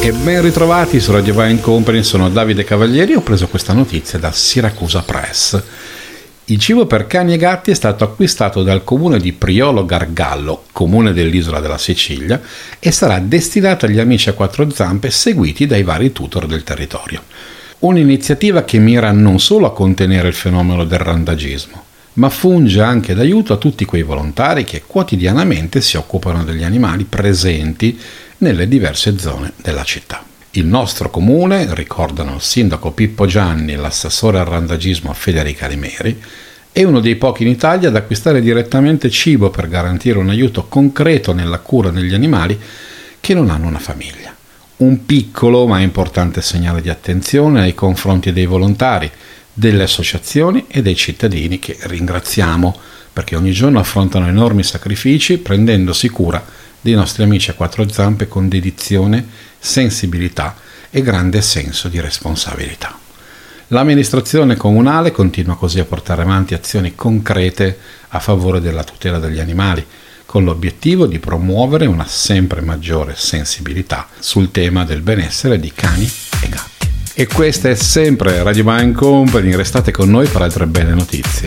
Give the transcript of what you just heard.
E ben ritrovati su Radio Wine Company, sono Davide Cavalieri e ho preso questa notizia da Siracusa Press. Il cibo per cani e gatti è stato acquistato dal comune di Priolo Gargallo, comune dell'isola della Sicilia, e sarà destinato agli amici a quattro zampe seguiti dai vari tutor del territorio. Un'iniziativa che mira non solo a contenere il fenomeno del randagismo, ma funge anche d'aiuto a tutti quei volontari che quotidianamente si occupano degli animali presenti nelle diverse zone della città. Il nostro comune, ricordano il sindaco Pippo Gianni e l'assessore al randagismo Federica Rimeri, è uno dei pochi in Italia ad acquistare direttamente cibo per garantire un aiuto concreto nella cura degli animali che non hanno una famiglia. Un piccolo ma importante segnale di attenzione nei confronti dei volontari, delle associazioni e dei cittadini che ringraziamo perché ogni giorno affrontano enormi sacrifici prendendosi cura dei nostri amici a quattro zampe con dedizione, sensibilità e grande senso di responsabilità. L'amministrazione comunale continua così a portare avanti azioni concrete a favore della tutela degli animali, con l'obiettivo di promuovere una sempre maggiore sensibilità sul tema del benessere di cani e gatti. E questa è sempre Radio Wine Company, restate con noi per altre belle notizie.